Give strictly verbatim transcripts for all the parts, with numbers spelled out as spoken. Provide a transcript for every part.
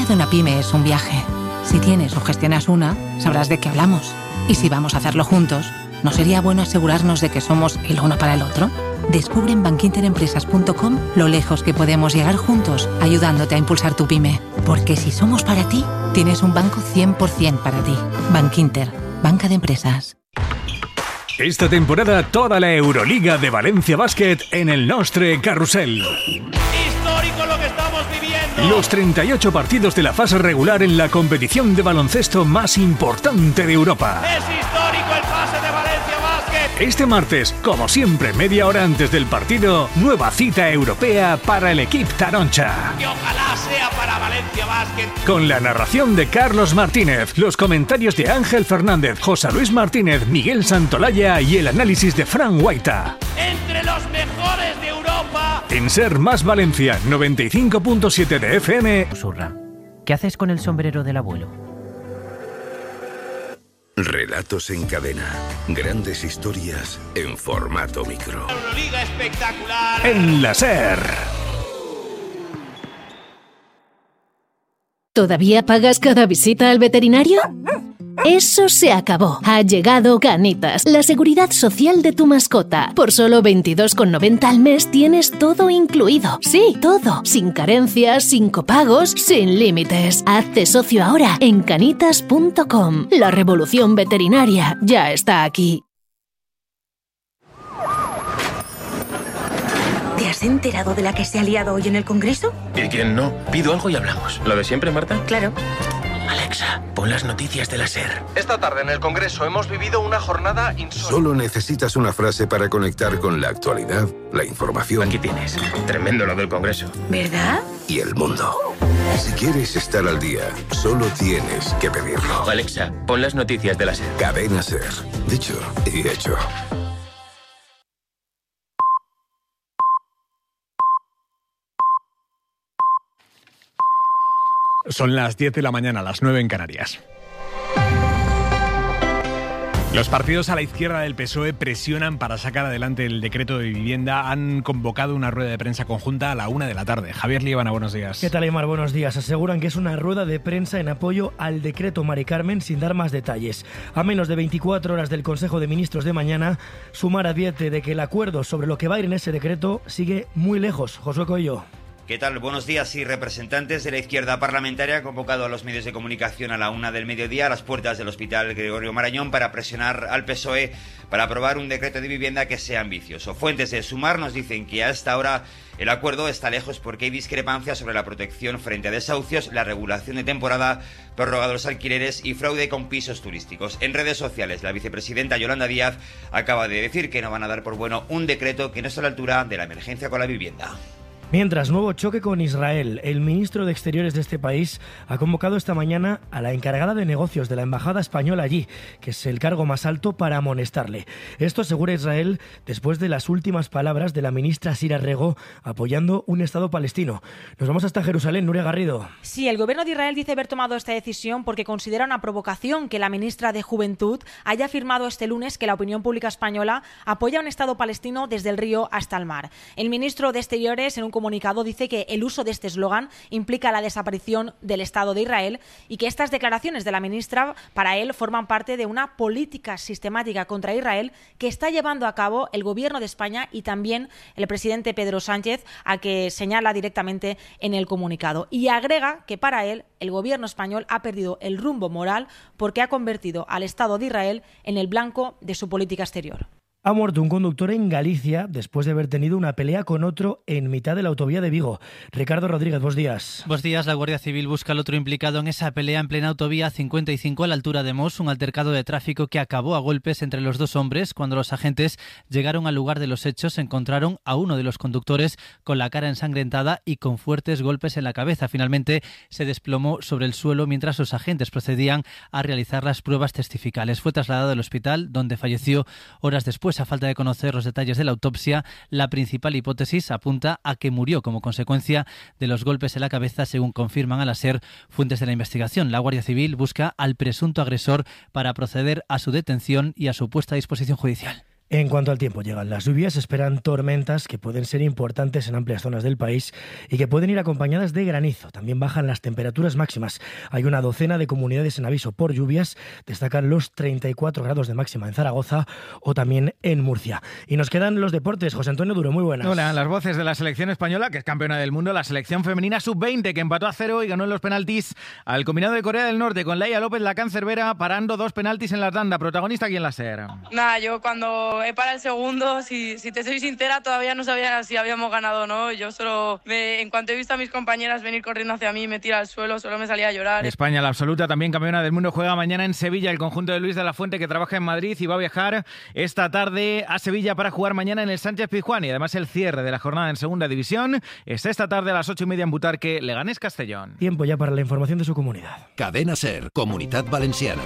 de una pyme es un viaje. Si tienes o gestionas una, sabrás de qué hablamos. Y si vamos a hacerlo juntos, ¿no sería bueno asegurarnos de que somos el uno para el otro? Descubre en bankinterempresas punto com lo lejos que podemos llegar juntos, ayudándote a impulsar tu pyme. Porque si somos para ti, tienes un banco cien por ciento para ti. Bankinter, banca de empresas. Esta temporada toda la Euroliga de Valencia Basket en el Nostre Carrusel. Histórico lo que estamos viviendo. Los treinta y ocho partidos de la fase regular en la competición de baloncesto más importante de Europa. Es histórico el pase de Valencia Basket. Este martes, como siempre, media hora antes del partido, nueva cita europea para el equipo Taroncha. Y ojalá sea para Valencia Basket. Con la narración de Carlos Martínez, los comentarios de Ángel Fernández, José Luis Martínez, Miguel Santolaya y el análisis de Fran Guaita. Entre los mejores de Europa. En Ser Más Valencia, noventa y cinco punto siete de F M. Susurra. ¿Qué haces con el sombrero del abuelo? Relatos en cadena. Grandes historias en formato micro. Euroliga espectacular. En la Ser. ¿Todavía pagas cada visita al veterinario? Eso se acabó. Ha llegado Canitas, la seguridad social de tu mascota. Por solo veintidós con noventa al mes tienes todo incluido. Sí, todo. Sin carencias, sin copagos, sin límites. Hazte socio ahora en canitas punto com. La revolución veterinaria ya está aquí. ¿Te has enterado de la que se ha liado hoy en el Congreso? ¿Y quién no? Pido algo y hablamos. ¿Lo de siempre, Marta? Claro. Alexa, pon las noticias de la Ser. Esta tarde en el Congreso hemos vivido una jornada insólita. Solo necesitas una frase para conectar con la actualidad, la información. Aquí tienes. Tremendo lo del Congreso. ¿Verdad? Y el mundo. Si quieres estar al día, solo tienes que pedirlo. Alexa, pon las noticias de la Ser. Cadena Ser. Dicho y hecho. Son las diez de la mañana, las nueve en Canarias. Los partidos a la izquierda del P S O E presionan para sacar adelante el decreto de vivienda. Han convocado una rueda de prensa conjunta a la una de la tarde. Javier Líbana, buenos días. ¿Qué tal, Aymar? Buenos días. Aseguran que es una rueda de prensa en apoyo al decreto Mari Carmen sin dar más detalles. A menos de veinticuatro horas del Consejo de Ministros de mañana, Sumar advierte de que el acuerdo sobre lo que va a ir en ese decreto sigue muy lejos. Josué Coello. ¿Qué tal? Buenos días. Sí, representantes de la izquierda parlamentaria han convocado a los medios de comunicación a la una del mediodía a las puertas del Hospital Gregorio Marañón para presionar al P S O E para aprobar un decreto de vivienda que sea ambicioso. Fuentes de Sumar nos dicen que hasta ahora el acuerdo está lejos porque hay discrepancias sobre la protección frente a desahucios, la regulación de temporada, prórroga de los alquileres y fraude con pisos turísticos. En redes sociales, la vicepresidenta Yolanda Díaz acaba de decir que no van a dar por bueno un decreto que no está a la altura de la emergencia con la vivienda. Mientras, nuevo choque con Israel. El ministro de Exteriores de este país ha convocado esta mañana a la encargada de negocios de la embajada española allí, que es el cargo más alto, para amonestarle. Esto asegura Israel después de las últimas palabras de la ministra Sira Rego apoyando un Estado palestino. Nos vamos hasta Jerusalén, Nuria Garrido. Sí, el gobierno de Israel dice haber tomado esta decisión porque considera una provocación que la ministra de Juventud haya afirmado este lunes que la opinión pública española apoya un Estado palestino desde el río hasta el mar. El ministro de Exteriores, en un comunicado, dice que el uso de este eslogan implica la desaparición del Estado de Israel y que estas declaraciones de la ministra para él forman parte de una política sistemática contra Israel que está llevando a cabo el gobierno de España y también el presidente Pedro Sánchez, a que señala directamente en el comunicado. Y agrega que para él el gobierno español ha perdido el rumbo moral porque ha convertido al Estado de Israel en el blanco de su política exterior. Ha muerto un conductor en Galicia después de haber tenido una pelea con otro en mitad de la autovía de Vigo. Ricardo Rodríguez, buenos días. Buenos días. La Guardia Civil busca al otro implicado en esa pelea en plena autovía cincuenta y cinco a la altura de Mos, un altercado de tráfico que acabó a golpes entre los dos hombres. Cuando los agentes llegaron al lugar de los hechos, encontraron a uno de los conductores con la cara ensangrentada y con fuertes golpes en la cabeza. Finalmente se desplomó sobre el suelo mientras los agentes procedían a realizar las pruebas testificales. Fue trasladado al hospital, donde falleció horas después. A falta de conocer los detalles de la autopsia, la principal hipótesis apunta a que murió como consecuencia de los golpes en la cabeza, según confirman a la SER fuentes de la investigación. La Guardia Civil busca al presunto agresor para proceder a su detención y a su puesta a disposición judicial. En cuanto al tiempo, llegan las lluvias, esperan tormentas que pueden ser importantes en amplias zonas del país y que pueden ir acompañadas de granizo. También bajan las temperaturas máximas. Hay una docena de comunidades en aviso por lluvias. Destacan los treinta y cuatro grados de máxima en Zaragoza o también en Murcia. Y nos quedan los deportes. José Antonio Duro, muy buenas. Hola, las voces de la selección española, que es campeona del mundo, la selección femenina sub veinte, que empató a cero y ganó en los penaltis al combinado de Corea del Norte, con Laia López, la cancerbera, parando dos penaltis en la tanda. Protagonista aquí en la SER. Nada, yo cuando he parado el segundo, si, si te soy sincera, todavía no sabía si habíamos ganado o no. Yo solo, me, en cuanto he visto a mis compañeras venir corriendo hacia mí, me tira al suelo, solo me salía a llorar. España, la absoluta, también campeona del mundo, juega mañana en Sevilla. El conjunto de Luis de la Fuente, que trabaja en Madrid y va a viajar esta tarde a Sevilla para jugar mañana en el Sánchez Pizjuán. Y además el cierre de la jornada en Segunda División es esta tarde a las ocho y media en Butarque, Leganés Castellón. Tiempo ya para la información de su comunidad. Cadena SER, Comunidad Valenciana.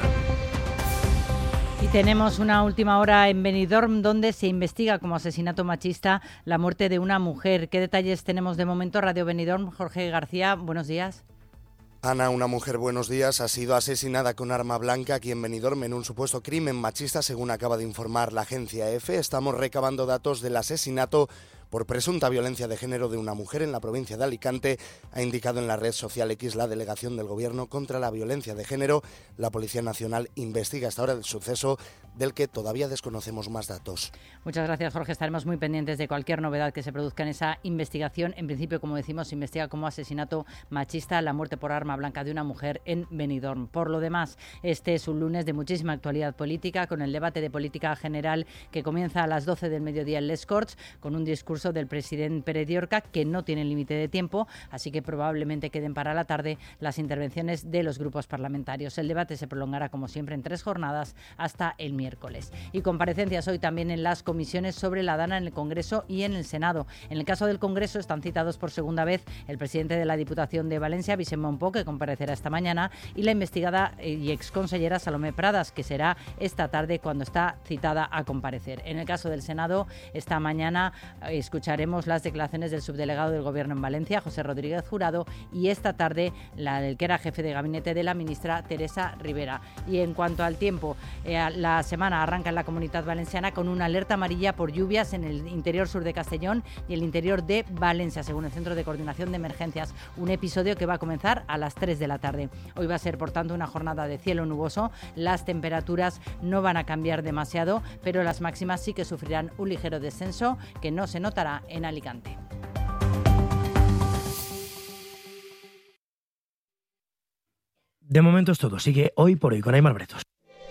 Y tenemos una última hora en Benidorm, donde se investiga como asesinato machista la muerte de una mujer. ¿Qué detalles tenemos de momento? Radio Benidorm, Jorge García, buenos días. Ana, una mujer, buenos días, ha sido asesinada con arma blanca aquí en Benidorm en un supuesto crimen machista, según acaba de informar la agencia EFE. Estamos recabando datos del asesinato por presunta violencia de género de una mujer en la provincia de Alicante, ha indicado en la red social X la delegación del Gobierno contra la violencia de género. La Policía Nacional investiga hasta ahora el suceso, del que todavía desconocemos más datos. Muchas gracias, Jorge. Estaremos muy pendientes de cualquier novedad que se produzca en esa investigación. En principio, como decimos, se investiga como asesinato machista la muerte por arma blanca de una mujer en Benidorm. Por lo demás, este es un lunes de muchísima actualidad política, con el debate de política general que comienza a las doce del mediodía en Les Corts, con un discurso del presidente Pere Diorca que no tiene límite de tiempo, así que probablemente queden para la tarde las intervenciones de los grupos parlamentarios. El debate se prolongará, como siempre, en tres jornadas hasta el miércoles. Y comparecencias hoy también en las comisiones sobre la Dana en el Congreso y en el Senado. En el caso del Congreso están citados por segunda vez el presidente de la Diputación de Valencia, Vicent Monpó, que comparecerá esta mañana, y la investigada y exconsellera Salomé Pradas, que será esta tarde cuando está citada a comparecer. En el caso del Senado, esta mañana eh, escucharemos las declaraciones del subdelegado del Gobierno en Valencia, José Rodríguez Jurado, y esta tarde la del que era jefe de gabinete de la ministra Teresa Rivera. Y en cuanto al tiempo, eh, la semana arranca en la Comunidad Valenciana con una alerta amarilla por lluvias en el interior sur de Castellón y el interior de Valencia, según el Centro de Coordinación de Emergencias. Un episodio que va a comenzar a las tres de la tarde. Hoy va a ser, por tanto, una jornada de cielo nuboso. Las temperaturas no van a cambiar demasiado, pero las máximas sí que sufrirán un ligero descenso que no se notará en Alicante. De momento es todo. Sigue Hoy por Hoy con Aymar Bretos.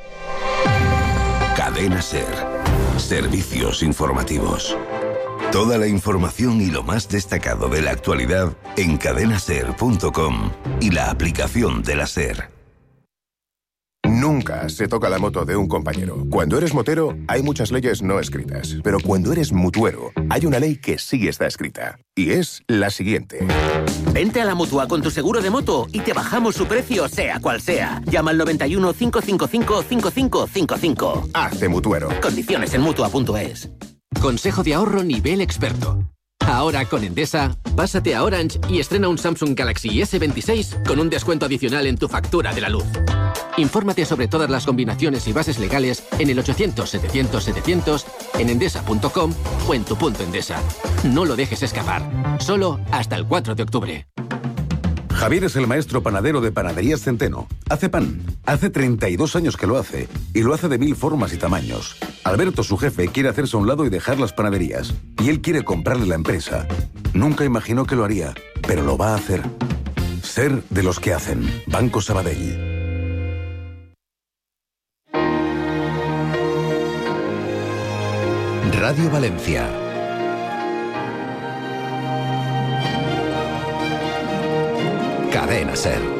Cadena SER. Servicios informativos. Toda la información y lo más destacado de la actualidad en cadena ser punto com y la aplicación de la SER. Nunca se toca la moto de un compañero. Cuando eres motero, hay muchas leyes no escritas. Pero cuando eres mutuero, hay una ley que sí está escrita. Y es la siguiente. Vente a la Mutua con tu seguro de moto y te bajamos su precio, sea cual sea. Llama al noventa y uno, cinco cinco cinco, cinco cinco cinco cinco. Hazte mutuero. Condiciones en mutua punto es. Consejo de ahorro nivel experto. Ahora con Endesa, pásate a Orange y estrena un Samsung Galaxy ese veintiséis con un descuento adicional en tu factura de la luz. Infórmate sobre todas las combinaciones y bases legales en el ochocientos, setecientos, setecientos, en endesa punto com o en tu punto Endesa. No lo dejes escapar. Solo hasta el cuatro de octubre. Javier es el maestro panadero de Panaderías Centeno. Hace pan. Hace treinta y dos años que lo hace. Y lo hace de mil formas y tamaños. Alberto, su jefe, quiere hacerse a un lado y dejar las panaderías. Y él quiere comprarle la empresa. Nunca imaginó que lo haría, pero lo va a hacer. Ser de los que hacen. Banco Sabadell. Radio Valencia. Cadena SER.